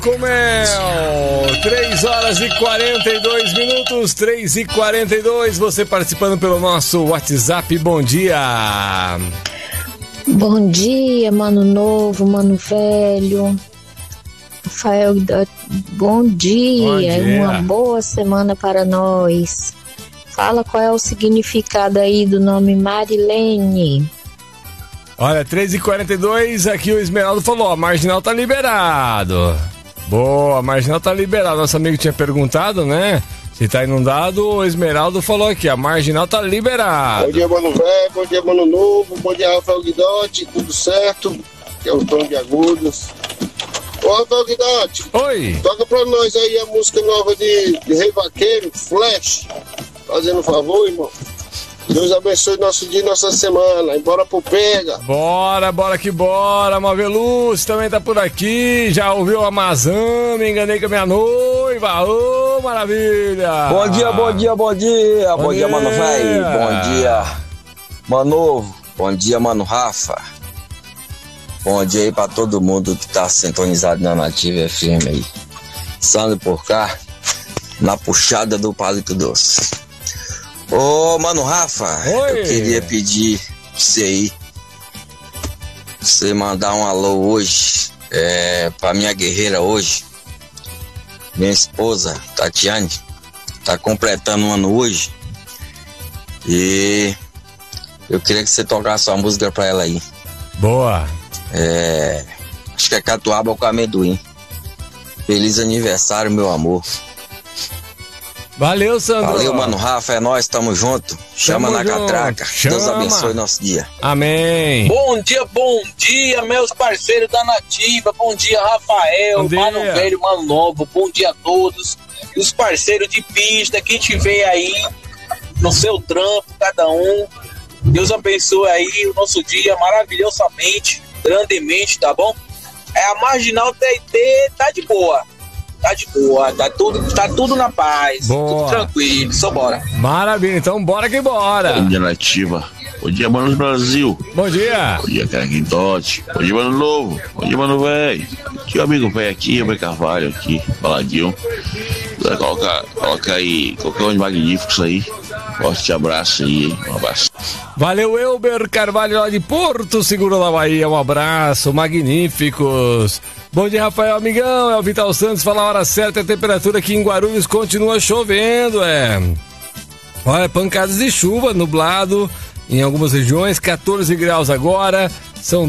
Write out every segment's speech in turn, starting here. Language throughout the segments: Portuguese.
Comel, 3h42, 3h42, você participando pelo nosso WhatsApp, bom dia. Bom dia, mano novo, mano velho. Rafael, bom dia, uma boa semana para nós. Fala qual é o significado aí do nome Marilene. Olha, 3h42, aqui o Esmeraldo falou, a marginal tá liberado. Boa, a marginal tá liberada. Nosso amigo tinha perguntado, né? Se tá inundado, o Esmeraldo falou aqui, a marginal tá liberada. Bom dia, mano velho, bom dia, mano novo, bom dia, Rafael Guidotti, tudo certo? Que é o Tom de Agudos. Ô, Rafael Guidotti. Oi. Toca pra nós aí a música nova de Rei Vaqueiro, Flash. Fazendo um favor, irmão. Deus abençoe nosso dia e nossa semana. E bora pro pega. Bora que bora. Maveluz também tá por aqui. Já ouviu a Amazã? Me enganei com a minha noiva. Ô, maravilha. Bom dia. Bom dia, mano velho. Bom dia, mano novo. Bom dia, mano Rafa. Bom dia aí pra todo mundo que tá sintonizado na Nativa FM aí. Sandro por cá, na puxada do palito doce. Ô, mano Rafa, oi. Eu queria pedir pra você aí, você mandar um alô hoje, pra minha guerreira hoje, minha esposa, Tatiane, tá completando um ano hoje, e eu queria que você tocasse uma música pra ela aí. Boa. Acho que é Catuaba com Amendoim. Feliz aniversário, meu amor. Valeu, Sandro. Valeu, mano Rafa, é nóis, tamo junto. Chama na catraca. Chama. Deus abençoe nosso dia. Amém. Bom dia, meus parceiros da Nativa. Bom dia, Rafael, mano velho, mano novo. Bom dia a todos. E os parceiros de pista que te vê aí no seu trampo, cada um. Deus abençoe aí o nosso dia maravilhosamente, grandemente, tá bom? A Marginal TT tá de boa. Tá tudo na paz. Boa. Tudo tranquilo, só bora. Maravilha, então bora que bora. Bom dia, Nativa. Bom dia, mano Brasil. Bom dia. Bom dia, cara Guindote. Bom dia, mano novo. Bom dia, mano velho. Aqui o amigo velho aqui, o Carvalho aqui, baladinho. Coloca aí, qualquer um de magníficos aí. Forte abraço aí, um abraço. Valeu, Elber Carvalho lá de Porto Seguro da Bahia, um abraço, magníficos. Bom dia, Rafael, amigão, é o Vital Santos, fala a hora certa, a temperatura aqui em Guarulhos continua chovendo, Olha, pancadas de chuva, nublado em algumas regiões, 14 graus agora, são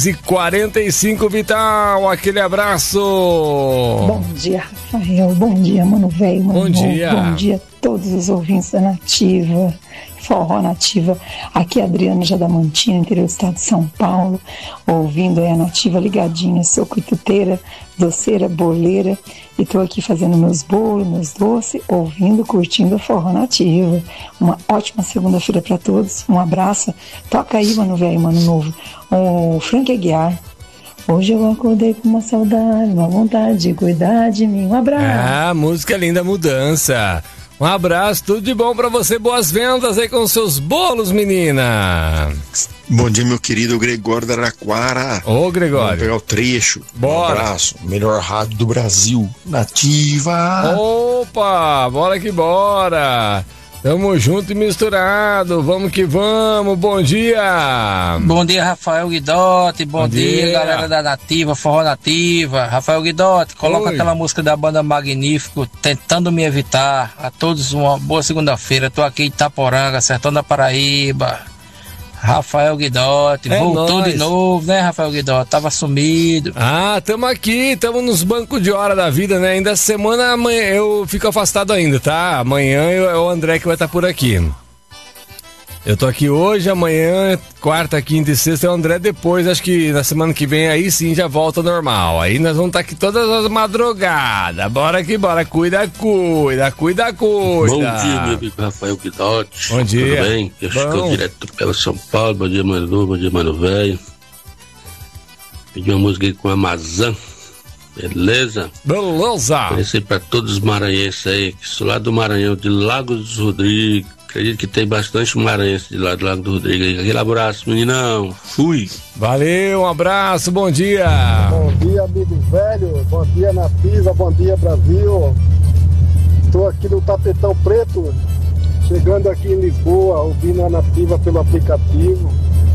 3h45, Vital, aquele abraço. Bom dia, Rafael, bom dia, mano velho, bom dia. Bom dia a todos os ouvintes da Nativa, Forró Nativa. Aqui é a Adriana Jadamantina, interior do estado de São Paulo, ouvindo aí a Nativa ligadinha. Sou quituteira, doceira, boleira e tô aqui fazendo meus bolos, meus doces, ouvindo, curtindo a Forró Nativa. Uma ótima segunda-feira para todos, um abraço. Toca aí, mano velho, mano novo, o Frank Aguiar. Hoje eu acordei com uma saudade, uma vontade de cuidar de mim. Um abraço. Música linda, mudança. Um abraço, tudo de bom pra você, boas vendas aí com os seus bolos, menina. Bom dia, meu querido Gregório da Araquara. Ô, Gregório. Vamos pegar o trecho. Bora. Um abraço, melhor rádio do Brasil, Nativa. Opa, bora que bora. Tamo junto e misturado, vamos que vamos, bom dia! Bom dia, Rafael Guidotti, bom dia, galera da Nativa, Forró Nativa. Rafael Guidotti, coloca aquela música da banda Magnífico, Tentando Me Evitar. A todos uma boa segunda-feira, tô aqui em Itaporanga, sertão da Paraíba. Rafael Guidotti, voltou de novo, né, Rafael Guidotti? Tava sumido. Tamo aqui, tamo nos bancos de hora da vida, né? Ainda essa semana, amanhã eu fico afastado ainda, tá? Amanhã é o André que vai estar por aqui. Eu tô aqui hoje, amanhã, quarta, quinta e sexta é o André, depois, acho que na semana que vem aí sim já volta ao normal. Aí nós vamos estar aqui todas as madrugadas. Bora que bora, cuida. Bom dia, meu amigo Rafael Guidotti. Bom dia. Tudo bem? Eu estou direto pela São Paulo. Bom dia, mano novo, bom dia, mano velho. Pedi uma música aí com a Amazã. Beleza? Oferecer pra todos os maranhenses aí, que sou lá do Maranhão, de Lago dos Rodrigues. Acredito que tem bastante maranhense de lá do Lago do Rodrigues. Aquele abraço, meninão. Fui. Valeu, um abraço, bom dia. Bom dia, amigos velho, bom dia Nativa, bom dia Brasil. Estou aqui no Tapetão Preto, chegando aqui em Lisboa, ouvindo a Nativa pelo aplicativo.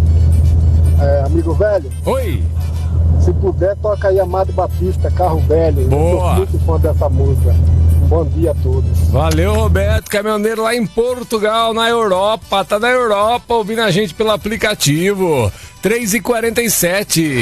Amigo velho. Oi. Se puder, toca aí Amado Batista, Carro Velho. Boa. Eu sou muito fã dessa música. Bom dia a todos. Valeu, Roberto, caminhoneiro lá em Portugal, na Europa. Tá na Europa ouvindo a gente pelo aplicativo. 3h47.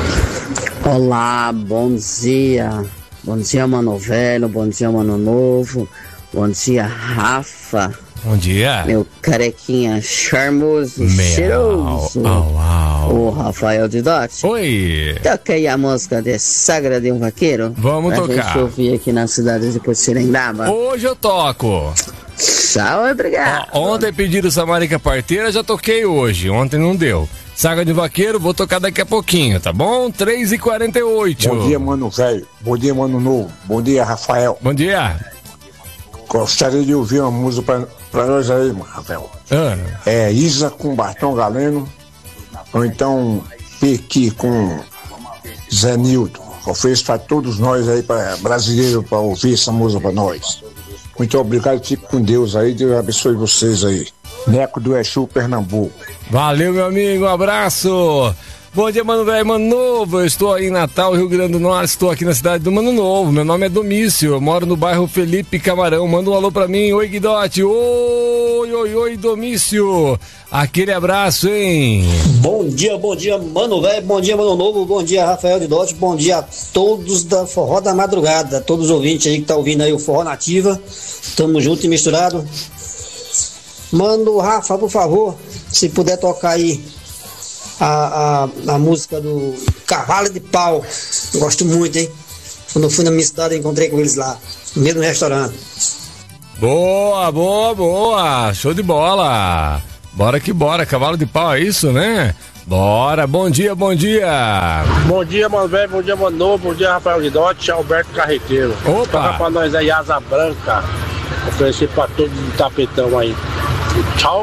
Olá, bom dia. Bom dia, mano velho. Bom dia, mano novo. Bom dia, Rafa. Bom dia. Meu carequinha charmoso, cheiroso. O Rafael de Dote. Oi. Toca aí a música de Sagra de um Vaqueiro. Vamos tocar. Pra gente ouvir aqui na cidade de Potirendaba. Hoje eu toco. Tchau, obrigado. Ontem pediram Samarica Parteira, já toquei hoje. Ontem não deu. Saga de Vaqueiro, vou tocar daqui a pouquinho, tá bom? 3h48. Bom dia, mano velho. Bom dia, mano novo. Bom dia, Rafael. Bom dia. Gostaria de ouvir uma música pra nós aí, Rafael. Isa com Bartão Galeno, ou então Pequi com Zé Nilton. Ofereço pra todos nós aí, brasileiros, pra ouvir essa música pra nós. Muito obrigado, fique com Deus aí, Deus abençoe vocês aí. Neco do Exu, Pernambuco. Valeu, meu amigo, um abraço. Bom dia, mano velho, mano novo. Eu estou aí em Natal, Rio Grande do Norte. Estou aqui na cidade do Mano Novo. Meu nome é Domício. Eu moro no bairro Felipe Camarão. Manda um alô pra mim. Oi, Guidote. Oi, Domício. Aquele abraço, hein? Bom dia, mano velho. Bom dia, mano novo. Bom dia, Rafael de Dote. Bom dia a todos da Forró da Madrugada. Todos os ouvintes aí que tá ouvindo aí o Forró Nativa. Tamo junto e misturado. Mano, Rafa, por favor, se puder tocar aí a música do Cavalo de Pau. Eu gosto muito, hein? Quando eu fui na minha cidade, eu encontrei com eles lá, no mesmo restaurante. Boa. Show de bola. Bora que bora. Cavalo de Pau, é isso, né? Bora. Bom dia. Bom dia, mano velho. Bom dia, mano novo. Bom dia, Rafael Guidotti. Alberto Carreteiro. Opa. Toca pra nós aí, Asa Branca. Oferecer pra todos do tapetão aí. Tchau,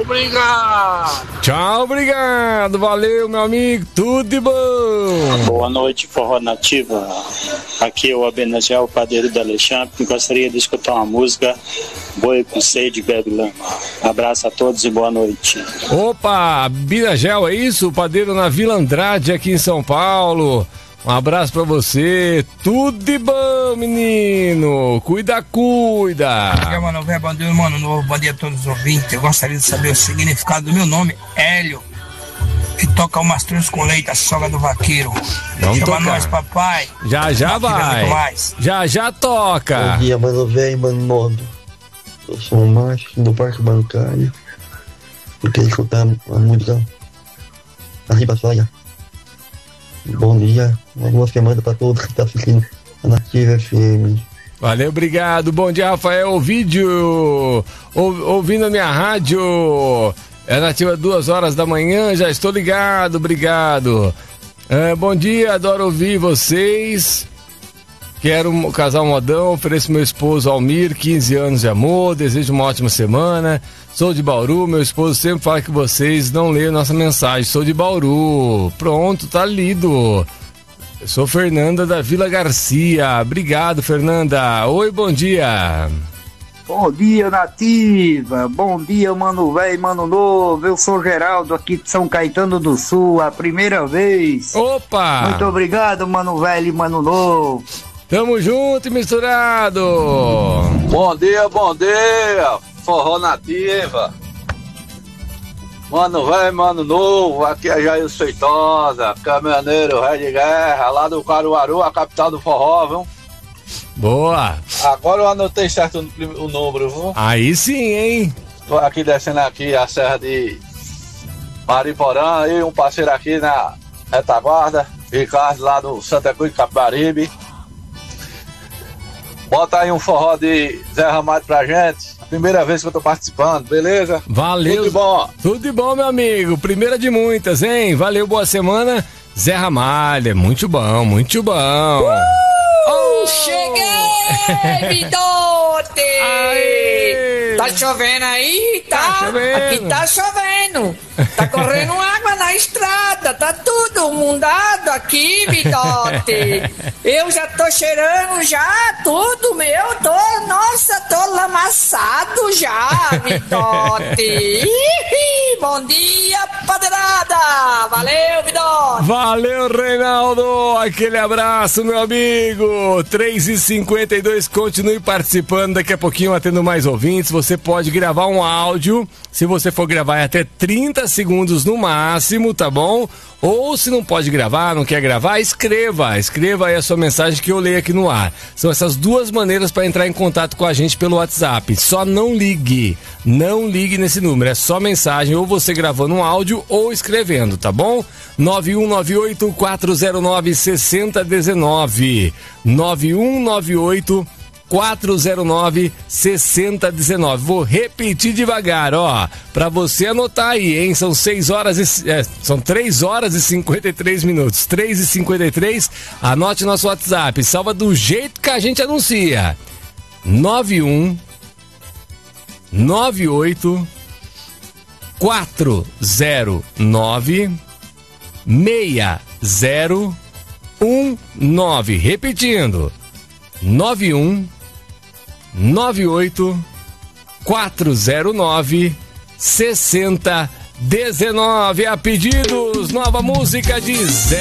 obrigado. Valeu, meu amigo. Tudo de bom. Boa noite, Forró Nativa. Aqui é o Abenagel, o padeiro da Alexandre. Gostaria de escutar uma música Boi com Sede Bebe Lama. Abraço a todos e boa noite. Opa, Abenagel, é isso? O padeiro na Vila Andrade, aqui em São Paulo. Um abraço pra você. Tudo de bom, menino. Cuida. Bom dia, mano velho. Bom dia, mano novo. Bom dia a todos os ouvintes. Eu gostaria de saber o significado do meu nome, Hélio. E toca o Mastruz com Leite, a sogra do vaqueiro. Vamos Chama tocar. Nós, papai. Já vai. Já toca. Bom dia, mano velho, mano novo. Eu sou o Márcio do Parque Bancário. Eu queria escutar a música Arriba Soia. Bom dia, uma boa semana para todos que estão assistindo a Nativa FM. Valeu, obrigado. Bom dia, Rafael. Vídeo ouvindo a minha rádio. É Nativa 2h da manhã, já estou ligado, obrigado. Bom dia, adoro ouvir vocês. Quero casar um modão, ofereço meu esposo Almir, 15 anos de amor, desejo uma ótima semana. Sou de Bauru, meu esposo sempre fala que vocês não leem nossa mensagem. Sou de Bauru. Pronto, tá lido. Eu sou Fernanda da Vila Garcia. Obrigado, Fernanda. Oi, bom dia. Bom dia, Nativa. Bom dia, mano velho, mano novo. Eu sou Geraldo aqui de São Caetano do Sul, a primeira vez. Opa! Muito obrigado, mano velho e mano novo. Tamo junto e misturado. Bom dia. Forró Nativa. Mano velho, mano novo, aqui é Jair Feitosa, caminhoneiro, ré de guerra, lá do Caruaru, a capital do forró, viu? Boa! Agora eu anotei certo o número, viu? Aí sim, hein? Tô aqui descendo aqui a serra de Mariporã, e um parceiro aqui na retaguarda, Ricardo, lá do Santa Cruz de Capibaribe. Bota aí um forró de Zé Ramalho pra gente. Primeira vez que eu tô participando, beleza? Valeu. Tudo de bom. Tudo de bom, meu amigo. Primeira de muitas, hein? Valeu, boa semana. Zé Ramalho, muito bom. Cheguei, Vidote! Tá chovendo aí? Tá chovendo. Aqui tá chovendo. Tá correndo água na estrada. nada, tá tudo mudado aqui, Vidote. Eu já tô cheirando já tudo, tô lamaçado já, Vidote. Bom dia, padeirada. Valeu, Vidote. Valeu, Reinaldo. Aquele abraço, meu amigo. 3h52, continue participando. Daqui a pouquinho, atendo mais ouvintes. Você pode gravar um áudio. Se você for gravar, é até 30 segundos no máximo, tá bom? Ou se não pode gravar, não quer gravar, escreva aí a sua mensagem que eu leio aqui no ar. São essas duas maneiras para entrar em contato com a gente pelo WhatsApp. Só não ligue nesse número, é só mensagem, ou você gravando um áudio ou escrevendo, tá bom? 9198-409-6019, 9198-409-6019. Vou repetir devagar, ó, pra você anotar aí, hein? São 3 horas e 53 minutos. 3h53, anote nosso WhatsApp. Salva do jeito que a gente anuncia. 9198-409-6019. Repetindo. 9198-409-6019. A pedidos, nova música de Zé